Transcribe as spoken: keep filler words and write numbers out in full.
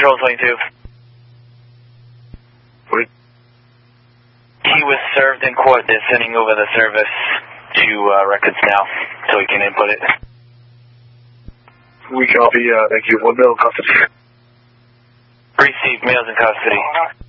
Control twenty-two. What? He was served in court. They're sending over the service to uh, records now, so we can input it. We copy, uh, thank you. One male in custody. Received, males in custody.